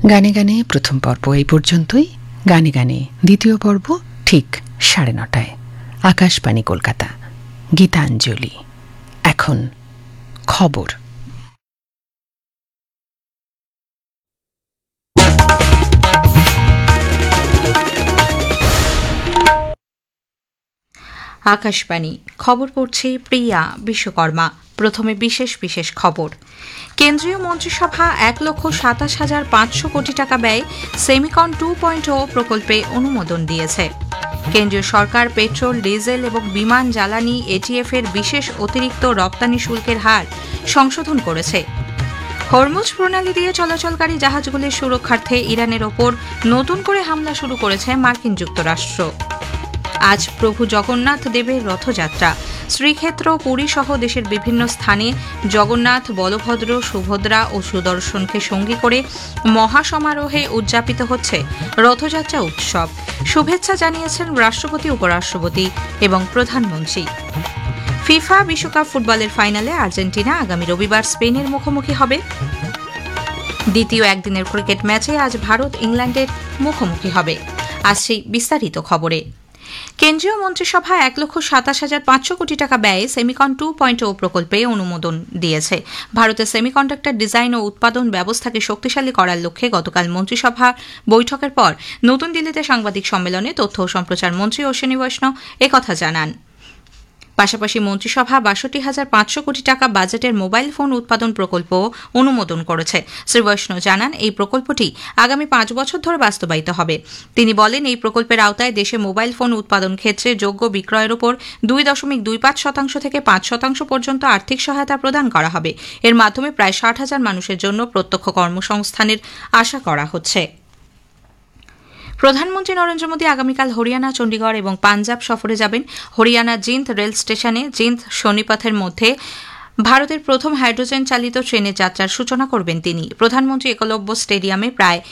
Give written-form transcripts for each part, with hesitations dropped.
গানে গানে প্রথম পর্ব এই পর্যন্তই। গানে গানে দ্বিতীয় পর্ব ঠিক 9:30 আকাশবাণী কলকাতা। গীতাঞ্জলি। এখন খবর। আকাশবাণী খবর পড়ছে প্রিয়া বিশ্বকর্মা। প্রথমে বিশেষ বিশেষ খবর। কেন্দ্রীয় মন্ত্রিসভা 1,27,500 কোটি টাকা ব্যয়ে সেমিকন 2.0 প্রকল্পে অনুমোদন দিয়েছে। কেন্দ্রীয় সরকার পেট্রোল, ডিজেল এবং বিমান জ্বালানি এটিএফ এর বিশেষ অতিরিক্ত রপ্তানি শুল্কের হার সংশোধন করেছে। হরমুজ প্রণালী দিয়ে চলাচলকারী জাহাজগুলির সুরক্ষার্থে ইরানের ওপর নতুন করে হামলা শুরু করেছে মার্কিন যুক্তরাষ্ট্র। আজ প্রভু জগন্নাথ দেবের রথযাত্রা। শ্রীক্ষেত্র, পুরী সহ দেশের বিভিন্ন স্থানে জগন্নাথ, বলভদ্র, সুভদ্রা ও সুদর্শনকে সঙ্গী করে মহাসমারোহে উদযাপিত হচ্ছে রথযাত্রা উৎসব। শুভেচ্ছা জানিয়েছেন রাষ্ট্রপতি, উপরাষ্ট্রপতি এবং প্রধানমন্ত্রী। ফিফা বিশ্বকাপ ফুটবলের ফাইনালে আর্জেন্টিনা আগামী রবিবার স্পেনের মুখোমুখি হবে। দ্বিতীয় একদিনের ক্রিকেট ম্যাচে আজ ভারত ইংল্যান্ডের মুখোমুখি হবে। আসছে বিস্তারিত খবরে। কেন্দ্রীয় মন্ত্রিসভা 1,27,500 কোটি টাকা ব্যয়ে সেমিকন 2.0 প্রকল্পে অনুমোদন দিয়েছে। ভারতের সেমিকন্ডাক্টর ডিজাইন ও উৎপাদন ব্যবস্থাকে শক্তিশালী করার লক্ষ্যে গতকাল মন্ত্রিসভা বৈঠকের পর নতুন দিল্লিতে সাংবাদিক সম্মেলনে তথ্য ও সম্প্রচার মন্ত্রী অশ্বিনী বৈষ্ণব একথা জানান। পাশাপাশি মন্ত্রিসভা 62,500 কোটি টাকা বাজেটের মোবাইল ফোন উৎপাদন প্রকল্প অনুমোদন করেছে। শ্রী বৈষ্ণব জানান, এই প্রকল্পটি আগামী 5 বছর ধরে বাস্তবায়িত হবে। তিনি বলেন, এই প্রকল্পের আওতায় দেশে মোবাইল ফোন উৎপাদন ক্ষেত্রে যোগ্য বিক্রয়ের উপর 2.25% থেকে 5% পর্যন্ত আর্থিক সহায়তা প্রদান করা হবে। এর মাধ্যমে প্রায় 60,000 মানুষের জন্য প্রত্যক্ষ কর্মসংস্থানের আশা করা হচ্ছে। প্রধানমন্ত্রী নরেন্দ্র মোদী আগামীকাল হরিয়ানা, চণ্ডীগড় এবং পাঞ্জাব সফরে যাবেন। হরিয়ানা জিন্দ রেল স্টেশনে জিন্দ সোনিপথের মধ্যে ভারতের প্রথম হাইড্রোজেন চালিত ট্রেনের যাত্রার সূচনা করবেন তিনি। প্রধানমন্ত্রী একলব্য স্টেডিয়ামে প্রায়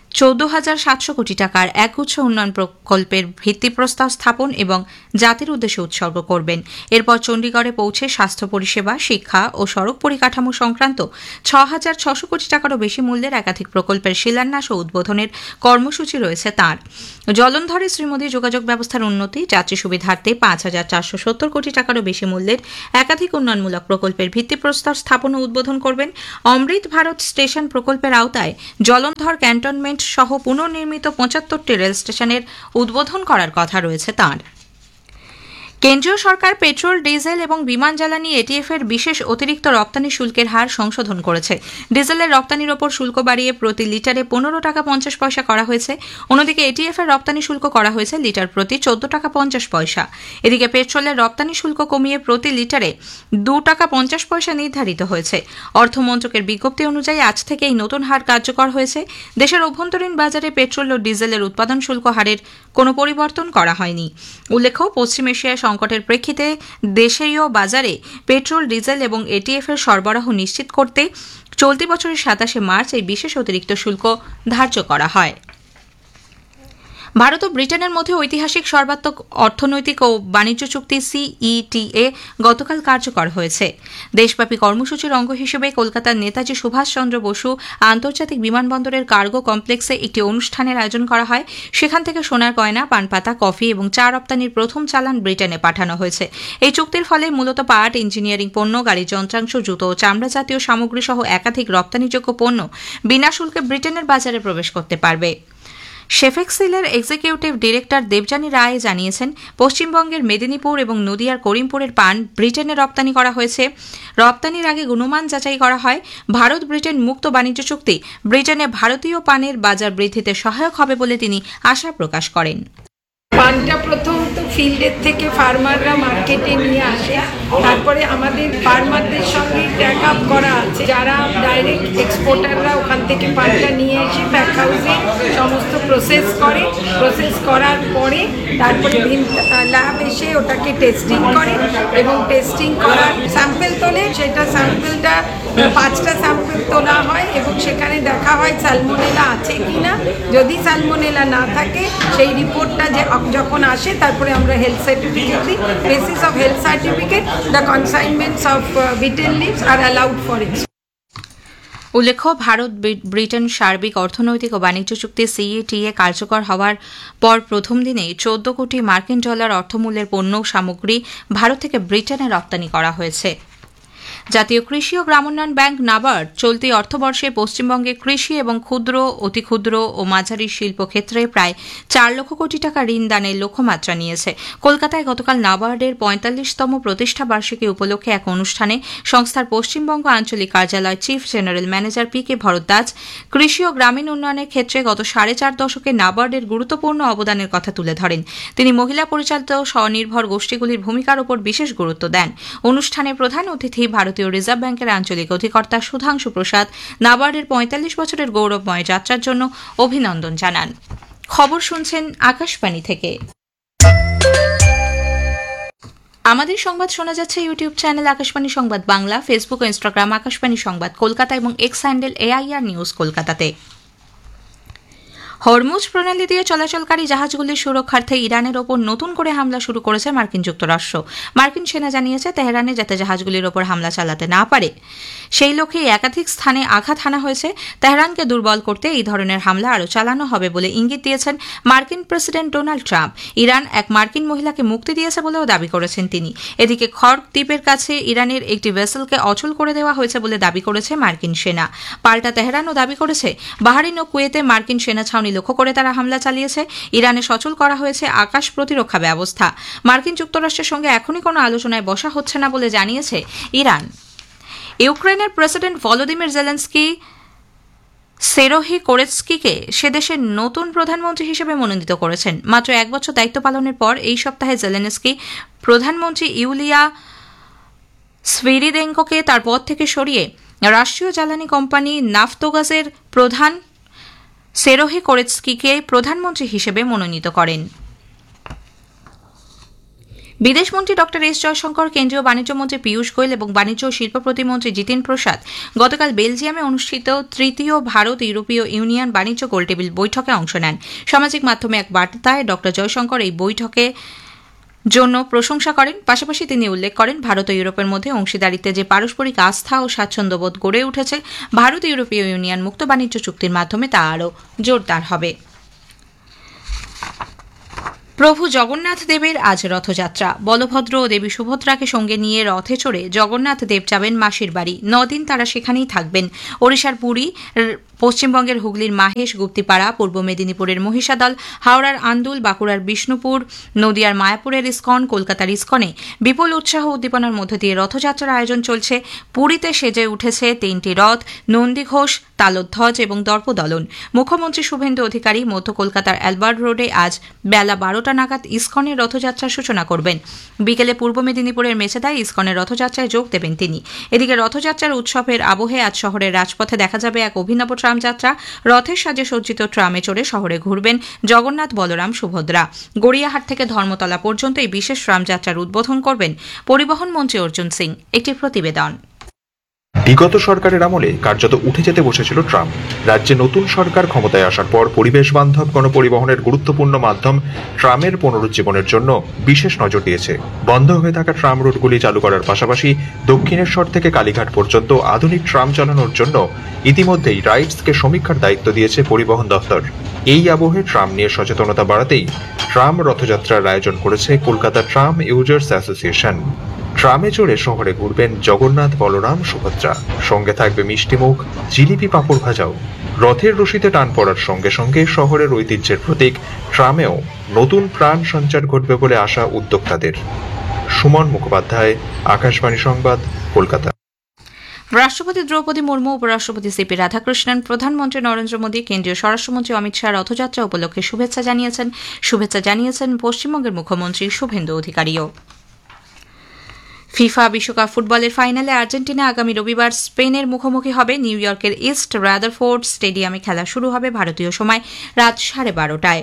14,700 কোটি টাকার একগুচ্ছ উন্নয়ন প্রকল্পের ভিত্তিপ্রস্তর স্থাপন এবং জাতির উদ্দেশ্যে উৎসর্গ করবেন। এরপর চণ্ডীগড়ে পৌঁছে স্বাস্থ্য পরিষেবা, শিক্ষা ও সড়ক পরিকাঠামো সংক্রান্ত 6,600 কোটি টাকারও বেশি মূল্যের একাধিক প্রকল্পের শিলান্যাস ও উদ্বোধনের কর্মসূচি রয়েছে তাঁর। জলন্ধরে শ্রী মোদী যোগাযোগ ব্যবস্থার উন্নতি, যাত্রী সুবিধার্থে 5,470 কোটি টাকারও বেশি মূল্যের একাধিক উন্নয়নমূলক প্রকল্পের ভিত্তিপ্রস্তর স্থাপন ও উদ্বোধন করবেন। অমৃত ভারত স্টেশন প্রকল্পের আওতায় জলন্ধর ক্যান্টনমেন্ট সহ পুনর্নির্মিত 75টি রেল স্টেশনের উদ্বোধন করার কথা রয়েছে তাঁর। কেন্দ্রীয় সরকার পেট্রোল, ডিজেল এবং বিমান জ্বালানি এটিএফ এর বিশেষ অতিরিক্ত রপ্তানি শুল্কের হার সংশোধন করেছে। ডিজেলের রপ্তানির ওপর শুল্ক বাড়িয়ে প্রতি লিটারে 15 টাকা 50 পয়সা করা হয়েছে। অন্যদিকে এটিএফ এর রপ্তানি শুল্ক করা হয়েছে লিটার প্রতি 14 টাকা 50 পয়সা। এদিকে পেট্রোলের রপ্তানি শুল্ক কমিয়ে প্রতি লিটারে 2 টাকা 50 পয়সা নির্ধারিত হয়েছে। অর্থমন্ত্রকের বিজ্ঞপ্তি অনুযায়ী আজ থেকে এই নতুন হার কার্যকর হয়েছে। দেশের অভ্যন্তরীণ বাজারে পেট্রোল ও ডিজেলের উৎপাদন শুল্ক হারের কোনো পরিবর্তন করা হয়নি। উল্লেখ্য, পশ্চিম এশিয়ায় সংকটের প্রেক্ষিতে দেশীয় বাজারে পেট্রোল, ডিজেল এবং এটিএফ এর সরবরাহ নিশ্চিত করতে চলতি বছরের 27 মার্চ এই বিশেষ অতিরিক্ত শুল্ক ধার্য করা হয়। ভারত ও ব্রিটেনের মধ্যে ঐতিহাসিক সর্বাত্মক অর্থনৈতিক ও বাণিজ্য চুক্তি সিইটিএ গতকাল কার্যকর হয়েছে। দেশব্যাপী কর্মসূচির অঙ্গ হিসেবে কলকাতার নেতাজি সুভাষচন্দ্র বসু আন্তর্জাতিক বিমানবন্দরের কার্গো কমপ্লেক্সে একটি অনুষ্ঠানের আয়োজন করা হয়। সেখান থেকে সোনার গয়না, পানপাতা, কফি এবং চা রপ্তানির প্রথম চালান ব্রিটেনে পাঠানো হয়েছে। এই চুক্তির ফলে মূলত পাট, ইঞ্জিনিয়ারিং পণ্য, গাড়ির যন্ত্রাংশ, জুতো ও চামড়া জাতীয় সামগ্রী সহ একাধিক রপ্তানিযোগ্য পণ্য বিনা শুল্কে ব্রিটেনের বাজারে প্রবেশ করতে পারবে। শেফেক্সিলের এক্সিকিউটিভ ডিরেক্টর দেবযানী রায় জানিয়েছেন, পশ্চিমবঙ্গের মেদিনীপুর এবং নদিয়ার করিমপুরের পান ব্রিটেনে রপ্তানি করা হয়েছে। রপ্তানির আগে গুণমান যাচাই করা হয়। ভারত ব্রিটেন মুক্ত বাণিজ্য চুক্তি ব্রিটেনে ভারতীয় পানের বাজার বৃদ্ধিতে সহায়ক হবে বলে তিনি আশা প্রকাশ করেন। পানটা প্রথমত ফিল্ডের থেকে ফার্মাররা মার্কেটে নিয়ে আসে, তারপরে আমাদের ফার্মারদের সঙ্গে ট্যাগ আপ করা আছে, যারা ডাইরেক্ট এক্সপোর্টাররা ওখান থেকে পানটা নিয়ে এসে প্যাক হাউসে সমস্ত প্রসেস করার পরে তারপরে ল্যাব এসে ওটাকে টেস্টিং করে এবং টেস্টিং করার স্যাম্পেল তোলে। সেটা স্যাম্পেলটা 5টা স্যাম্পেল তোলা হয় এবং সেখানে দেখা হয় স্যালমোনেলা আছে কিনা। যদি স্যালমোনেলা না থাকে সেই রিপোর্টটা যখন আসে তারপরে আমরা হেলথ সার্টিফিকেট দিই। Basis of health certificate the কনসাইনমেন্টস of beaten leaves R allowed for export. উল্লেখ্য, ভারত ব্রিটেন সার্বিক অর্থনৈতিক ও বাণিজ্য চুক্তি CETA কার্যকর হওয়ার পর প্রথম দিনেই 14 কোটি মার্কিন ডলার অর্থমূল্যের পণ্য সামগ্রী ভারত থেকে ব্রিটেনে রপ্তানি করা হয়েছে। জাতীয় কৃষি ও গ্রামোন্নয়ন ব্যাংক নাবার্ড চলতি অর্থবর্ষে পশ্চিমবঙ্গে কৃষি এবং ক্ষুদ্র, অতিক্ষুদ্র ও মাঝারি শিল্প ক্ষেত্রে প্রায় 4 লক্ষ কোটি টাকা ঋণ দানের লক্ষ্যমাত্রা নিয়েছে। কলকাতায় গতকাল নাবার্ডের 45তম প্রতিষ্ঠা বার্ষিকী উপলক্ষে এক অনুষ্ঠানে সংস্থার পশ্চিমবঙ্গ আঞ্চলিক কার্যালয় chief general manager PK Bhardwaj কৃষি ও গ্রামীণ উন্নয়নের ক্ষেত্রে গত 4.5 দশকে নাবার্ডের গুরুত্বপূর্ণ অবদানের কথা তুলে ধরেন। তিনি মহিলা পরিচালিত স্বনির্ভর গোষ্ঠীগুলির ভূমিকার উপর বিশেষ গুরুত্ব দেন। অনুষ্ঠানে প্রধান অতিথি ভারতীয় রিজার্ভ ব্যাংকের আঞ্চলিক অধিকর্তা সুধাংশু প্রসাদ নাবার্ডের 45 বছরের গৌরবময় যাত্রার জন্য অভিনন্দন জানান। খবর শুনছেন আকাশবাণী থেকে। আমাদের সংবাদ শোনা যাচ্ছে ইউটিউব চ্যানেল আকাশবাণী সংবাদ বাংলা, ফেসবুক ও ইনস্টাগ্রাম আকাশবাণী সংবাদ কলকাতা এবং এক্স হ্যান্ডেল AIR নিউজ কলকাতাতে। হরমুজ প্রণালী দিয়ে চলাচলকারী জাহাজগুলির সুরক্ষার্থে ইরানের ওপর নতুন করে হামলা শুরু করেছে মার্কিন যুক্তরাষ্ট্র। মার্কিন সেনা জানিয়েছে, তেহরানে যাতে জাহাজগুলির ওপর হামলা চালাতে না পারে সেই লক্ষ্যে একাধিক স্থানে আঘাত হানা হয়েছে। তেহরানকে দুর্বল করতে এই ধরনের হামলা আরও চালানো হবে বলে ইঙ্গিত দিয়েছেন মার্কিন প্রেসিডেন্ট ডোনাল্ড ট্রাম্প। ইরান এক মার্কিন মহিলাকে মুক্তি দিয়েছে বলেও দাবি করেছেন তিনি। এদিকে খর্গ দ্বীপের কাছে ইরানের একটি ভেসেলকে অচল করে দেওয়া হয়েছে বলে দাবি করেছে মার্কিন সেনা। পাল্টা তেহরানও দাবি করেছে, বাহরিন ও কুয়েতে মার্কিন সেনা ছাউনি লক্ষ্য করে তারা হামলা চালিয়েছে। ইরানে সচল করা হয়েছে আকাশ প্রতিরক্ষা ব্যবস্থা। মার্কিন যুক্তরাষ্ট্রের সঙ্গে এখনই কোনো আলোচনায় বসা হচ্ছে না বলে জানিয়েছে ইরান। ইউক্রেনের প্রেসিডেন্ট ভলোদিমির জেলেনস্কি সেরোহি কোরেৎস্কিকে সে দেশের নতুন প্রধানমন্ত্রী হিসেবে মনোনীত করেছেন। মাত্র 1 বছর দায়িত্ব পালনের পর এই সপ্তাহে জেলেনস্কি প্রধানমন্ত্রী ইউলিয়া স্ভিরিদেঙ্কোকে তার পদ থেকে সরিয়ে রাষ্ট্রীয় জ্বালানি কোম্পানি নাফতোগাজের প্রধান সেরোহি কোরেৎস্কিকে প্রধানমন্ত্রী হিসেবে মনোনীত করেন। বিদেশমন্ত্রী ডক্টর এস জয়শঙ্কর, কেন্দ্রীয় বাণিজ্য মন্ত্রী পীয়ূষ গোয়েল এবং বাণিজ্য ও শিল্প প্রতিমন্ত্রী জিতিন প্রসাদ গতকাল বেলজিয়ামে অনুষ্ঠিত 3য় ভারত ইউরোপীয় ইউনিয়ন বাণিজ্য গোলটেবিল বৈঠকে অংশ নেন। সামাজিক মাধ্যমে এক বার্তায় ডক্টর জয়শঙ্কর এই বৈঠকে জন্য প্রশংসা করেন। পাশাপাশি তিনি উল্লেখ করেন, ভারত ও ইউরোপের মধ্যে অংশীদারিত্বে যে পারস্পরিক আস্থা ও স্বাচ্ছন্দ্যবোধ গড়ে উঠেছে, ভারত ইউরোপীয় ইউনিয়ন মুক্ত বাণিজ্য চুক্তির মাধ্যমে তা আরও জোরদার হবে। প্রভু জগন্নাথ দেবের আজ রথযাত্রা। বলভদ্র ও দেবী সুভদ্রাকে সঙ্গে নিয়ে রথে চড়ে জগন্নাথ দেব যাবেন মাসির বাড়ি। 9 দিন তারা সেখানেই থাকবেন। ওড়িশার পুরী, পশ্চিমবঙ্গের হুগলির মাহেশ গুপ্তিপাড়া, পূর্ব মেদিনীপুরের মহিষাদল, হাওড়ার আন্দুল, বাঁকুড়ার বিষ্ণুপুর, নদিয়ার মায়াপুরের ইস্কন, কলকাতার ইস্কনে বিপুল উৎসাহ উদ্দীপনার মধ্য দিয়ে রথযাত্রার আয়োজন চলছে। পুরীতে সেজে উঠেছে 3টি রথ, নন্দীঘোষ, তালধ্বজ এবং দর্পদলন। মুখ্যমন্ত্রী শুভেন্দু অধিকারী মধ্য কলকাতার অ্যালবার্ট রোডে আজ বেলা 12টা নাগাদ ইস্কনের রথযাত্রার সূচনা করবেন। বিকেলে পূর্ব মেদিনীপুরের মেছেদায় ইস্কনের রথযাত্রায় যোগ দেবেন তিনি। এদিকে রথযাত্রার উৎসবের আবহে আজ শহরের রাজপথে দেখা যাবে এক অভিনব ট্রাম যাত্রা। রথের সাজে সজ্জিত ট্রামে চড়ে শহরে ঘুরবেন জগন্নাথ, বলরাম, সুভদ্রা। গড়িয়াহাট থেকে ধর্মতলা পর্যন্ত এই বিশেষ ট্রাম যাত্রার উদ্বোধন করবেন পরিবহন মন্ত্রী অর্জুন সিং। একটি প্রতিবেদন। বিগত সরকারের আমলে কার্যত উঠে যেতে বসেছিল ট্রাম। রাজ্যে নতুন সরকার ক্ষমতায় আসার পর পরিবেশ বান্ধব গণপরিবহনের গুরুত্বপূর্ণ মাধ্যম ট্রামের পুনরুজ্জীবনের জন্য বিশেষ নজর দিয়েছে। বন্ধ হয়ে থাকা ট্রাম রুটগুলি চালু করার পাশাপাশি দক্ষিণেশ্বর থেকে কালীঘাট পর্যন্ত আধুনিক ট্রাম চালানোর জন্য ইতিমধ্যেই রাইডসকে সমীক্ষার দায়িত্ব দিয়েছে পরিবহন দফতর। এই আবহে ট্রাম নিয়ে সচেতনতা বাড়াতেই ট্রাম রথযাত্রার আয়োজন করেছে কলকাতা ট্রাম ইউজার্স অ্যাসোসিয়েশন। ট্রামে চড়ে শহরে ঘুরবেন জগন্নাথ, বলরাম, সুভদ্রা। সঙ্গে থাকবে মিষ্টিমুখ, জিলিপি, পাঁপড় ভাজাও। রথের রশিতে টান পড়ার সঙ্গে সঙ্গে শহরের ঐতিহ্যের প্রতীক ট্রামেও নতুন প্রাণ সঞ্চার ঘটবে বলে আশা উদ্যোক্তাদের। সুমন মুখোপাধ্যায়, আকাশবাণী সংবাদ, কলকাতা। রাষ্ট্রপতি দ্রৌপদী মুর্মু, উপরাষ্ট্রপতি সিপি রাধাকৃষ্ণন, প্রধানমন্ত্রী নরেন্দ্র মোদী, কেন্দ্রীয় স্বরাষ্ট্রমন্ত্রী অমিত শাহ রথযাত্রা উপলক্ষে শুভেচ্ছা জানিয়েছেন পশ্চিমবঙ্গের মুখ্যমন্ত্রী শুভেন্দু অধিকারীও। ফিফা বিশ্বকাপ ফুটবলের ফাইনালে আর্জেন্টিনা আগামী রবিবার স্পেনের মুখোমুখি হবে। নিউ ইয়র্কের ইস্ট রাদারফোর্ড স্টেডিয়ামে খেলা শুরু হবে ভারতীয় সময় রাত 12:30টায়।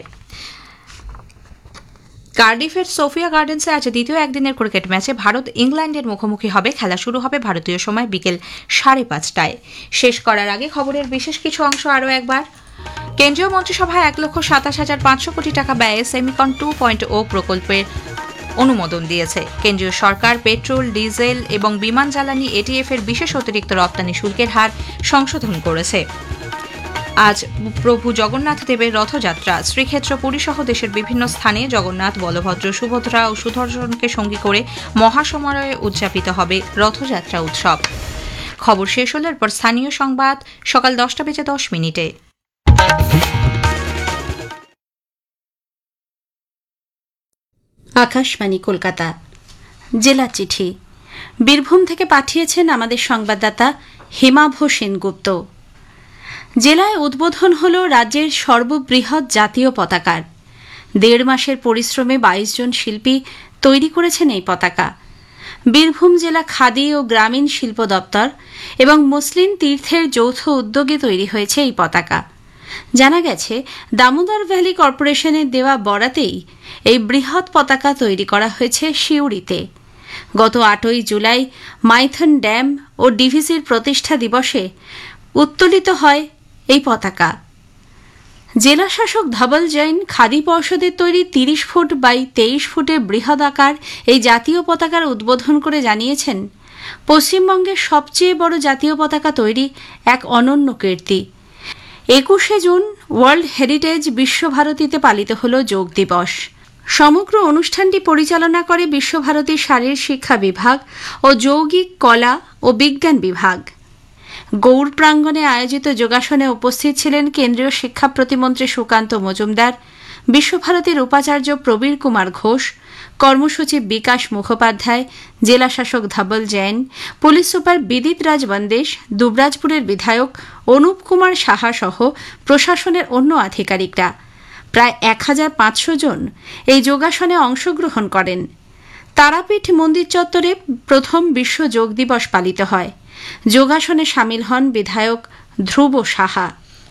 কার্ডিফের সোফিয়া গার্ডেন্সে আজ দ্বিতীয় একদিনের ক্রিকেট ম্যাচে ভারত ইংল্যান্ডের মুখোমুখি হবে। খেলা শুরু হবে ভারতীয় সময় বিকেল 5:30টায়। শেষ করার আগে খবরের বিশেষ কিছু অংশ আরও একবার। কেন্দ্রীয় মন্ত্রিসভায় 1,27,500 কোটি টাকা ব্যয়ে সেমিকন 2.0 প্রকল্পের অনুমোদন দিয়েছে। কেন্দ্রীয় সরকার পেট্রোল, ডিজেল এবং বিমান জ্বালানি এটিএফ এর বিশেষ অতিরিক্ত রপ্তানি শুল্কের হার সংশোধন করেছে। আজ প্রভু জগন্নাথ দেবের রথযাত্রা। শ্রীক্ষেত্র পুরীসহ দেশের বিভিন্ন স্থানে জগন্নাথ, বলভদ্র, সুভদ্রা ও সুদর্শনকে সঙ্গী করে মহাসমারোহে উদযাপিত হবে রথযাত্রা উৎসব। খবর শেষ হলে এরপর স্থানীয় সংবাদ সকাল 10:10 আকাশবাণী কলকাতা। জেলা চিঠি বীরভূম থেকে পাঠিয়েছেন আমাদের সংবাদদাতা হিমাভ সেনগুপ্ত। জেলায় উদ্বোধন হল রাজ্যের সর্ববৃহৎ জাতীয় পতাকার। 1.5 মাসের পরিশ্রমে 22 জন শিল্পী তৈরি করেছেন এই পতাকা। বীরভূম জেলা খাদি ও গ্রামীণ শিল্প দপ্তর এবং মুসলিম তীর্থের যৌথ উদ্যোগে তৈরি হয়েছে এই পতাকা। জানা গেছে, দামোদর ভ্যালি কর্পোরেশনের দেওয়া বরাতেই এই বৃহৎ পতাকা তৈরি করা হয়েছে সিউড়িতে। গত 8ই জুলাই মাইথন ড্যাম ও ডিভিসির প্রতিষ্ঠা দিবসে উত্তোলিত হয় এই পতাকা। জেলা শাসক ধবল জৈন খাদি পর্ষদের তৈরি 30 ফুট বাই 23 ফুটের বৃহদাকার এই জাতীয় পতাকার উদ্বোধন করে জানিয়েছেন, পশ্চিমবঙ্গের সবচেয়ে বড় জাতীয় পতাকা তৈরি এক অনন্য কীর্তি। 21শে জুন ওয়ার্ল্ড হেরিটেজ বিশ্বভারতীতে পালিত হল যোগ দিবস। সমগ্র অনুষ্ঠানটি পরিচালনা করে বিশ্বভারতীর শারীর শিক্ষা বিভাগ ও যৌগিক কলা ও বিজ্ঞান বিভাগ। গৌড় প্রাঙ্গণে আয়োজিত যোগাসনে উপস্থিত ছিলেন কেন্দ্রীয় শিক্ষা প্রতিমন্ত্রী সুকান্ত মজুমদার, বিশ্বভারতীর উপাচার্য প্রবীর কুমার ঘোষ, কর্মসচিব বিকাশ মুখোপাধ্যায়, জেলা শাসক ধবল জৈন, পুলিশ সুপার বিদিত রাজ বন্দেশ, দুবরাজপুরের বিধায়ক অনুপ কুমার সাহা সহ প্রশাসনের অন্য আধিকারিকরা। প্রায় 1500 জন এই যোগাসনে অংশগ্রহণ করেন। তারাপীঠ মন্দির চত্বরে প্রথম বিশ্ব যোগ দিবস পালিত হয়। যোগাসনে সামিল হন বিধায়ক ধ্রুব সাহা।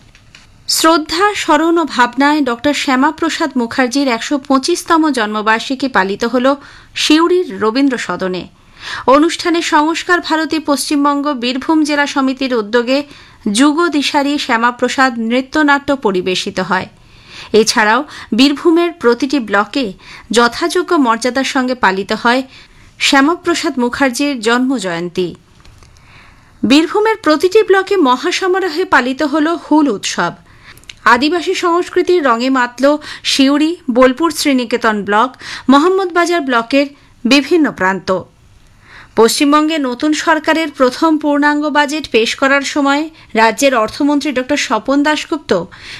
শ্রদ্ধা, স্মরণ ও ভাবনায় ড শ্যামাপ্রসাদ মুখার্জির 125তম জন্মবার্ষিকী পালিত হল সিউড়ির রবীন্দ্র সদনে। অনুষ্ঠানে সংস্কার ভারতী পশ্চিমবঙ্গ বীরভূম জেলা সমিতির উদ্যোগে যুগদিশারী শ্যামাপ্রসাদ নৃত্যনাট্য পরিবেশিত হয়। এছাড়াও বীরভূমের প্রতিটি ব্লকে যথাযোগ্য মর্যাদার সঙ্গে পালিত হয় শ্যামাপ্রসাদ মুখার্জির জন্মজয়ন্তী। বীরভূমের প্রতিটি ব্লকে মহাসমারোহে পালিত হল হুল উৎসব। আদিবাসী সংস্কৃতির রঙে মাতল সিউড়ি, বোলপুর শ্রীনিকেতন ব্লক, মোহাম্মদবাজার ব্লকের বিভিন্ন প্রান্ত। পশ্চিমবঙ্গে নতুন সরকারের প্রথম পূর্ণাঙ্গ বাজেট পেশ করার সময় রাজ্যের অর্থমন্ত্রী ড স্বপন দাশগুপ্ত